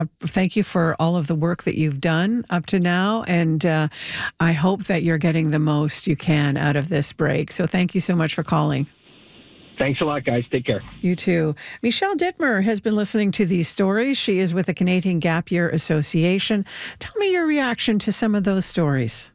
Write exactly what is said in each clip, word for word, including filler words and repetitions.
Thank you for all of the work that you've done up to now, and uh, I hope that you're getting the most you can out of this break. So thank you so much for calling. Thanks a lot, guys. Take care. You too. Michelle Dittmer has been listening to these stories. She is with the Canadian Gap Year Association. Tell me your reaction to some of those stories.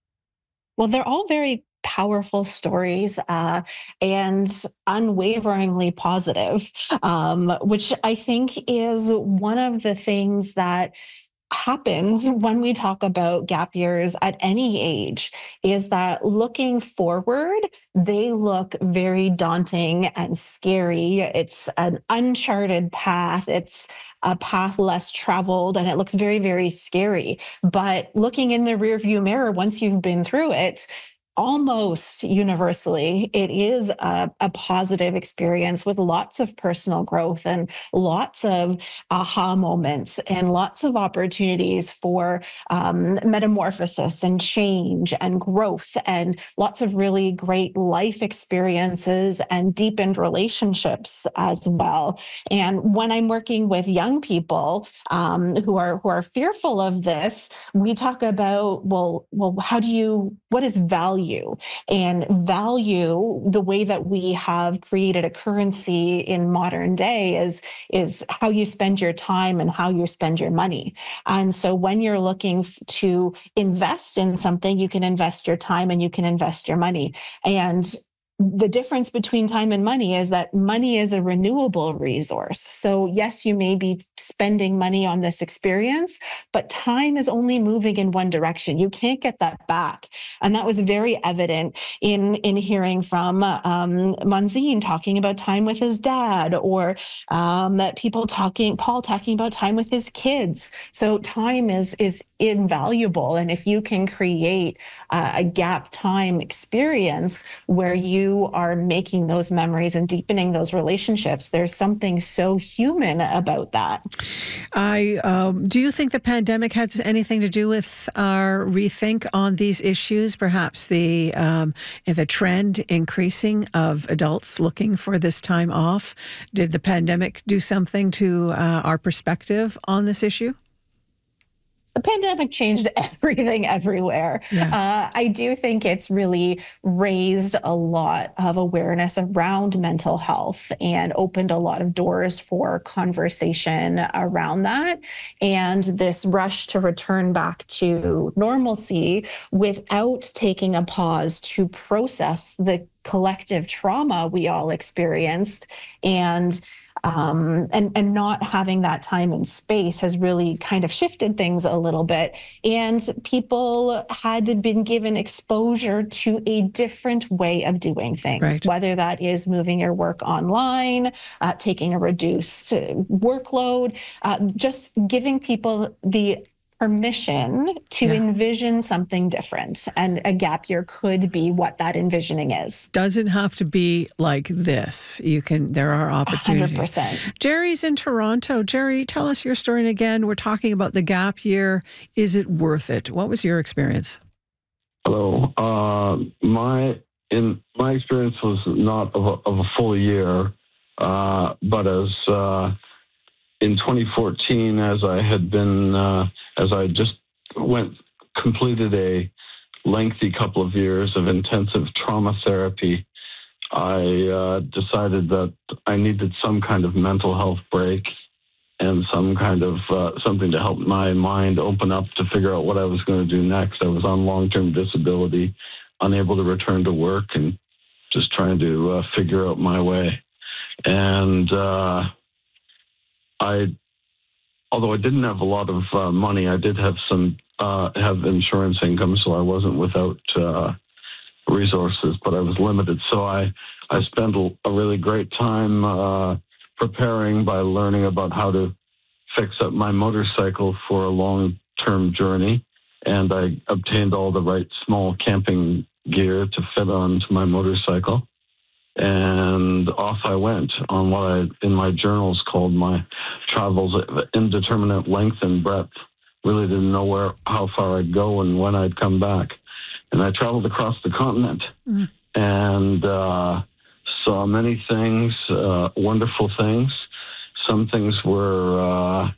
Well, they're all very powerful stories uh, and unwaveringly positive, um, which I think is one of the things that happens when we talk about gap years at any age, is that looking forward, they look very daunting and scary. It's an uncharted path. It's a path less traveled, and it looks very, very scary. But looking in the rearview mirror, once you've been through it, almost universally, it is a, a positive experience with lots of personal growth and lots of aha moments and lots of opportunities for um, metamorphosis and change and growth and lots of really great life experiences and deepened relationships as well. And when I'm working with young people um, who are who are fearful of this, we talk about, well, well, how do you, what is value? And value, the way that we have created a currency in modern day is, is how you spend your time and how you spend your money. And so when you're looking to invest in something, you can invest your time and you can invest your money. And the difference between time and money is that money is a renewable resource. So yes, you may be spending money on this experience, but time is only moving in one direction. You can't get that back. And that was very evident in, in hearing from um, Manzine talking about time with his dad, or um, people talking, Paul talking about time with his kids. So time is, is invaluable. And if you can create uh, a gap time experience where you You are making those memories and deepening those relationships, there's something so human about that. I um, do you think the pandemic had anything to do with our rethink on these issues? Perhaps the um, the trend increasing of adults looking for this time off. Did the pandemic do something to uh, our perspective on this issue? The pandemic changed everything everywhere. Yeah. Uh, I do think it's really raised a lot of awareness around mental health and opened a lot of doors for conversation around that. And this rush to return back to normalcy without taking a pause to process the collective trauma we all experienced, and Um, and, and not having that time and space has really kind of shifted things a little bit. And people had been given exposure to a different way of doing things, Right. whether that is moving your work online, uh, taking a reduced workload, uh, just giving people the permission to Yeah. envision something different. And a gap year could be what that envisioning is. Doesn't have to be like this. You can, there are opportunities. one hundred percent. Jerry's in Toronto. Jerry, tell us your story. And again, we're talking about the gap year. Is it worth it? What was your experience? Hello. Uh, my in my experience was not of a, of a full year, uh, but as uh, in twenty fourteen, as I had been, uh, as I just went completed a lengthy couple of years of intensive trauma therapy, I uh, decided that I needed some kind of mental health break and some kind of uh, something to help my mind open up to figure out what I was going to do next. I was on long-term disability, unable to return to work, and just trying to uh, figure out my way. And uh, I, although I didn't have a lot of uh, money, I did have some uh, have insurance income, so I wasn't without uh, resources, but I was limited. So I I spent a, a really great time uh, preparing by learning about how to fix up my motorcycle for a long-term journey, and I obtained all the right small camping gear to fit onto my motorcycle. And off I went on what I, in my journals, called my travels of indeterminate length and breadth. Really didn't know where, how far I'd go and when I'd come back. And I traveled across the continent mm. and uh, saw many things, uh, wonderful things. Some things were uh,